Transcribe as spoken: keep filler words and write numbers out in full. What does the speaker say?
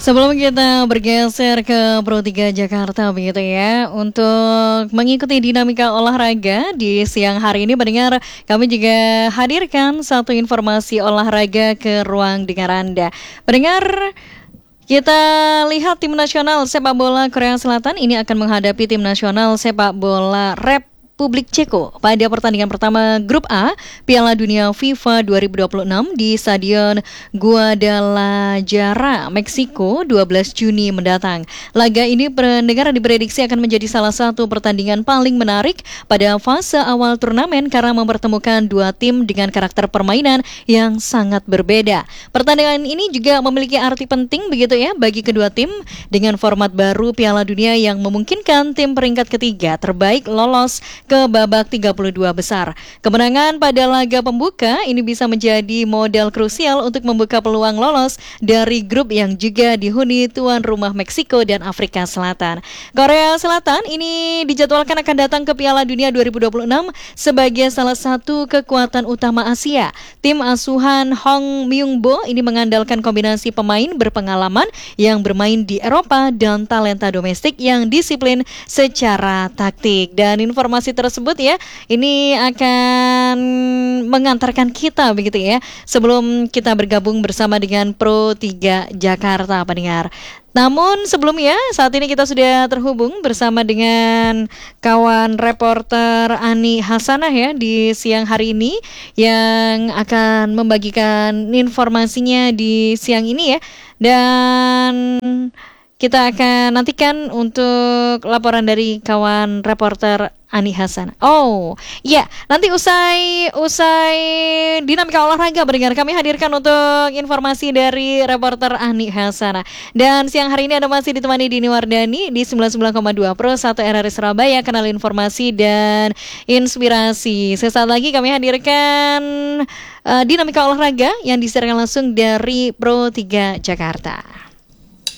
Sebelum kita bergeser ke Pro tiga Jakarta begitu ya, untuk mengikuti dinamika olahraga di siang hari ini pendengar, kami juga hadirkan satu informasi olahraga ke ruang dengar Anda. Pendengar, kita lihat tim nasional sepak bola Korea Selatan ini akan menghadapi tim nasional sepak bola Republik Ceko pada pertandingan pertama Grup A Piala Dunia FIFA dua ribu dua puluh enam di Stadion Guadalajara, Meksiko dua belas Juni mendatang. Laga ini pendengar diprediksi akan menjadi salah satu pertandingan paling menarik pada fase awal turnamen karena mempertemukan dua tim dengan karakter permainan yang sangat berbeda. Pertandingan ini juga memiliki arti penting begitu ya bagi kedua tim dengan format baru Piala Dunia yang memungkinkan tim peringkat ketiga terbaik lolos ke babak tiga puluh dua besar. Kemenangan pada laga pembuka ini bisa menjadi modal krusial untuk membuka peluang lolos dari grup yang juga dihuni tuan rumah Meksiko dan Afrika Selatan. Korea Selatan ini dijadwalkan akan datang ke Piala Dunia dua ribu dua puluh enam sebagai salah satu kekuatan utama Asia. Tim asuhan Hong Myung-bo ini mengandalkan kombinasi pemain berpengalaman yang bermain di Eropa dan talenta domestik yang disiplin secara taktik. Dan informasi tersebut ya, ini akan mengantarkan kita begitu ya, sebelum kita bergabung bersama dengan Pro tiga Jakarta pendengar. Namun sebelumnya saat ini kita sudah terhubung bersama dengan kawan reporter Ani Hasanah ya di siang hari ini yang akan membagikan informasinya di siang ini ya. Dan kita akan nantikan untuk laporan dari kawan reporter Ani Hasan. Oh, ya, nanti usai usai dinamika olahraga pendengar kami hadirkan untuk informasi dari reporter Ani Hasan. Dan siang hari ini Anda masih ditemani Dini Wardani di sembilan puluh sembilan koma dua Pro satu R R I Surabaya, kanal informasi dan inspirasi. Sesaat lagi kami hadirkan uh, dinamika olahraga yang disiarkan langsung dari Pro tiga Jakarta.